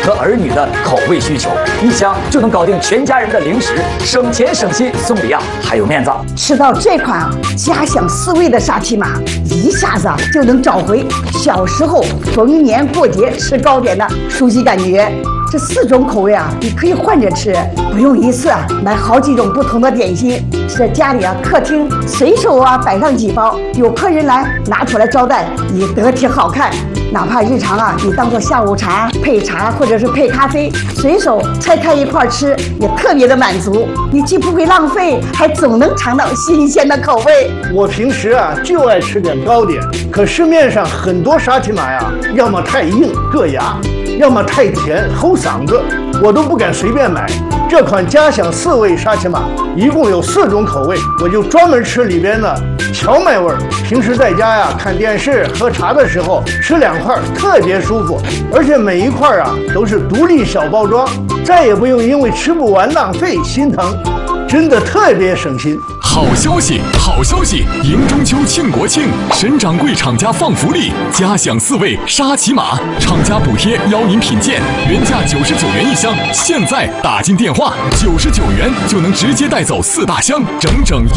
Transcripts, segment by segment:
和儿女的口味需求，一箱就能搞定全家人的零食，省钱省心，送礼还有面子。 吃到这款家乡四味的沙琪玛，一下子就能找回小时候逢年过节吃糕点的熟悉感觉。这4种口味你可以换着吃，不用一次买好几种不同的点心。在家里客厅随手摆上几包，有客人来拿出来招待也得体好看。哪怕日常你当做下午茶配茶或者是配咖啡，随手拆开一块吃，也特别的满足。你既不会浪费，还总能尝到新鲜的口味。 我平时就爱吃点糕点，可市面上很多沙琪玛要么太硬硌牙，要么太甜齁嗓子，我都不敢随便买。这款家乡4味沙琪玛一共有4种口味，我就专门吃里边的荞麦味儿。平时在家看电视喝茶的时候吃2块特别舒服，而且每一块都是独立小包装，再也不用因为吃不完浪费心疼，真的特别省心。 好消息，好消息！迎中秋庆国庆，沈掌柜厂家放福利，家享4味沙琪玛，厂家补贴邀您品鉴，原价99元一箱，现在打进电话，99元就能直接带走4大箱，整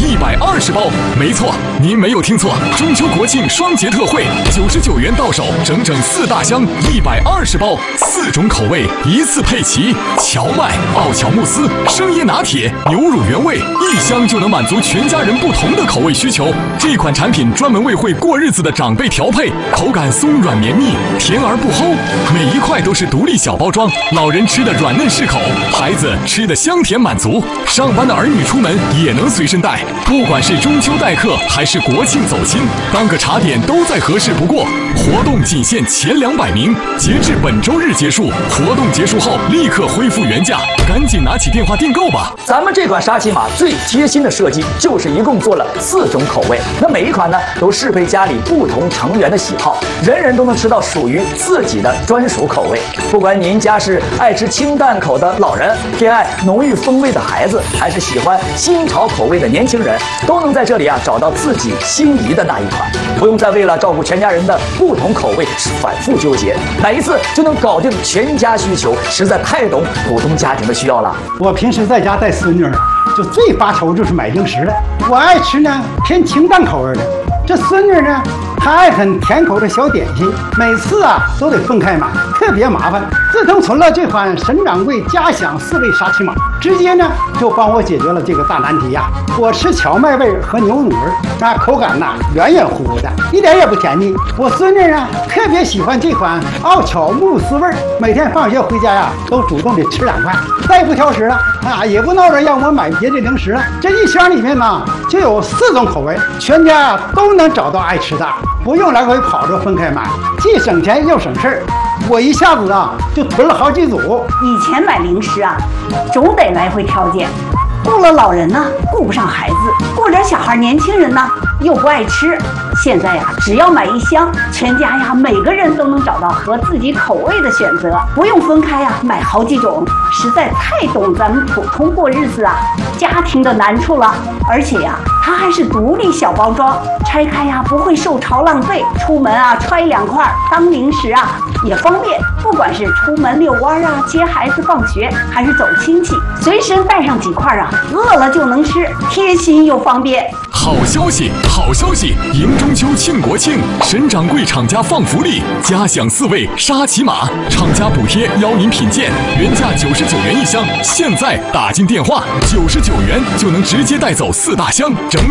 120包。没错，您没有听错，中秋国庆双节特惠，99元到手，整4大箱120包，4种口味一次配齐，荞麦、奥巧慕斯、生椰拿铁、牛乳原味，一箱就能满足全家人不同的口味需求。这款产品专门为会过日子的长辈调配，口感松软绵密，甜而不齁，每一块都是独立小包装，老人吃的软嫩适口，孩子吃的香甜满足，上班的儿女出门也能随身带。不管是中秋待客还是国庆走亲，当个茶点都再合适不过。活动仅限前200名，截至本周日结束，活动结束后立刻恢复原价，赶紧拿起电话订购吧。 咱们这款沙琪玛最贴心的设计就是一共做了4种口味，那每一款呢都适配家里不同成员的喜好，人人都能吃到属于自己的专属口味。不管您家是爱吃清淡口的老人，偏爱浓郁风味的孩子，还是喜欢新潮口味的年轻人，都能在这里找到自己心仪的那一款，不用再为了照顾全家人的不同口味反复纠结，买一次就能搞定全家需求，实在太懂普通家庭的需要了。 我平时在家带孙女，就最发愁就是买零食了。我爱吃呢偏清淡口味的，这孙女呢她爱很甜口的小点心，每次都得分开买，特别麻烦。自从存了这款沈掌柜家享4味沙琪玛，直接呢就帮我解决了这个大难题我吃荞麦味和牛乳味，那口感圆圆乎乎的，一点也不甜腻。我孙女特别喜欢这款奥巧慕斯味，每天放学回家都主动的吃2块，再也不挑食了也不闹着让我买别的零食了。这一箱里面就有4种口味，全家都能找到爱吃的，不用来回跑着分开买，既省钱又省事儿。我一下子就囤了好几组。 以前买零食总得来回挑拣，顾了老人顾不上孩子，顾着小孩年轻人又不爱吃。现在只要买一箱，全家每个人都能找到合自己口味的选择，不用分开买好几种，实在太懂咱们普通过日子家庭的难处了。而且它还是独立小包装，拆开不会受潮浪费，出门揣2块当零食也方便。不管是出门遛弯接孩子放学，还是走亲戚，随身带上几块饿了就能吃，贴心又方便。 好消息，好消息！迎中秋庆国庆，沈掌柜厂家放福利，家享4味沙琪玛，厂家补贴邀您品鉴，原价99元一箱，现在打进电话，99元就能直接带走4大箱，整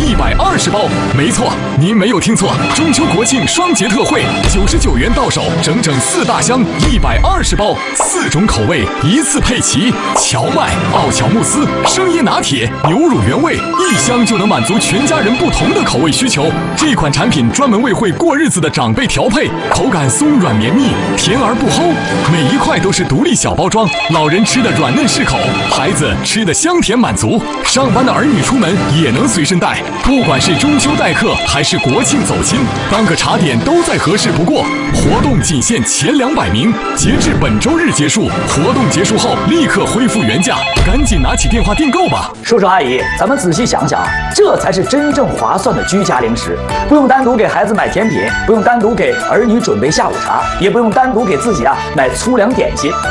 120包。没错，您没有听错，中秋国庆双节特惠，99元到手，整4大箱120包，4种口味一次配齐，荞麦、奥巧慕斯、生椰拿铁、牛乳原味，一箱就能满足全家人不同的口味需求。这款产品专门为会过日子的长辈调配，口感松软绵密，甜而不齁，每一块都是独立小包装，老人吃的软嫩适口，孩子吃的香甜满足，上班的儿女出门也能随身带。不管是中秋待客还是国庆走亲，当个茶点都再合适不过。活动仅限前200名，截至本周日结束，活动结束后立刻恢复原价，赶紧拿起电话订购吧。 叔叔阿姨，咱们仔细想想，这才是真正划算的居家零食，不用单独给孩子买甜品，不用单独给儿女准备下午茶，也不用单独给自己买粗粮点心。